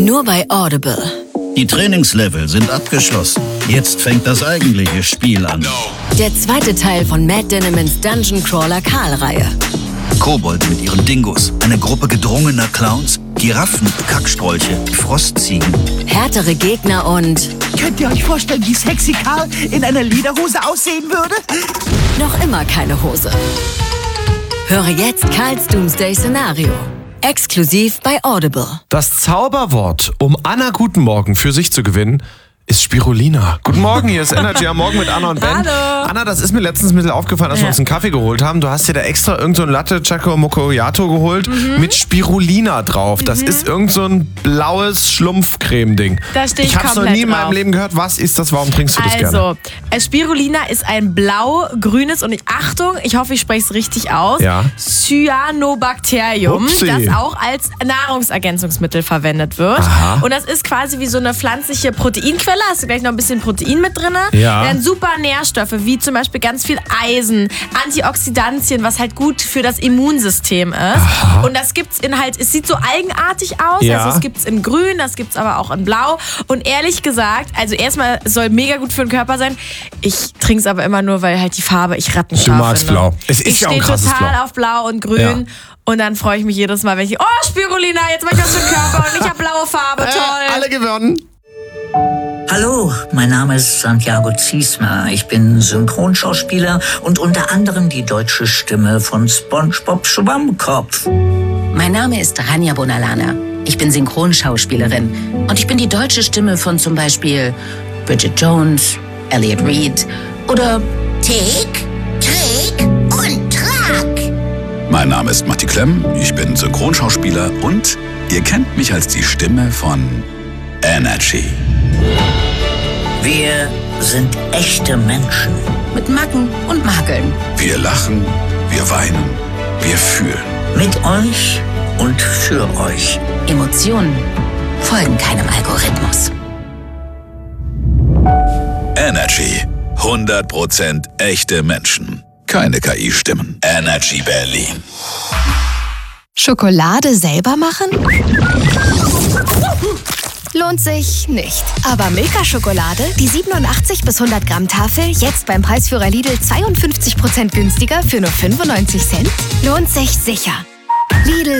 Nur bei Audible. Die Trainingslevel sind abgeschlossen. Jetzt fängt das eigentliche Spiel an. Der zweite Teil von Matt Dinnemans Dungeon Crawler Karl-Reihe. Kobolde mit ihren Dingos, eine Gruppe gedrungener Clowns, Giraffen, Kackstrolche, Frostziegen. Härtere Gegner und Könnt ihr euch vorstellen, wie sexy Karl in einer Lederhose aussehen würde? noch immer keine Hose. Höre jetzt Karls Doomsday-Szenario. Exklusiv bei Audible. Das Zauberwort, um Anna guten Morgen für sich zu gewinnen, ist Spirulina. Guten Morgen, hier ist Energy am Morgen mit Anna und Ben. Hallo. Anna, das ist mir letztens ein bisschen aufgefallen, als wir uns einen Kaffee geholt haben. Du hast dir da extra irgend so ein Latte Choco Macchiato geholt mit Spirulina drauf. Das ist irgend so ein blaues Schlumpfcreme-Ding. Da stehe ich hab's noch komplett nie in meinem drauf. Leben gehört. Was ist das? Warum trinkst du das gerne? Also, Spirulina ist ein blau-grünes und Achtung, ich hoffe, ich spreche es richtig aus, Ja. Cyanobacterium, Upsi. das auch als Nahrungsergänzungsmittel verwendet wird. Aha. Und das ist quasi wie so eine pflanzliche Proteinquelle, hast du gleich noch ein bisschen Protein mit drin. Ja. Dann super Nährstoffe, wie zum Beispiel ganz viel Eisen, Antioxidantien, was halt gut für das Immunsystem ist. Aha. Und das gibt's in halt, es sieht so algenartig aus, Ja. also es gibt's in grün, das gibt's aber auch in blau. Und ehrlich gesagt, also erstmal, es soll mega gut für den Körper sein. Ich trinke es aber immer nur, weil halt die Farbe ich rattenscharf Du magst finde. blau. Es ist ich ja auch ein stehe krasses total Blau. auf blau und grün. Ja. Und dann freue ich mich jedes Mal, wenn ich, oh Spirulina, jetzt mach ich was für den Körper und ich habe blaue Farbe, toll. Alle gewonnen. Hallo, mein Name ist Santiago Ziesmer. Ich bin Synchronschauspieler und unter anderem die deutsche Stimme von SpongeBob Schwammkopf. Mein Name ist Rania Bonalana. Ich bin Synchronschauspielerin und ich bin die deutsche Stimme von zum Beispiel Bridget Jones, Elliot Reed oder Tick, Trick und Track. Mein Name ist Matti Klemm, ich bin Synchronschauspieler und ihr kennt mich als die Stimme von Energy. Wir sind echte Menschen. mit Macken und Makeln. Wir lachen, wir weinen, wir fühlen. Mit euch und für euch. Emotionen folgen keinem Algorithmus. Energy. 100% echte Menschen. Keine KI-Stimmen. Energy Berlin. Schokolade selber machen? Lohnt sich nicht. Aber Milka-Schokolade, die 87 bis 100 Gramm Tafel, jetzt beim Preisführer Lidl 52% günstiger für nur 95 Cent? Lohnt sich sicher. Lidl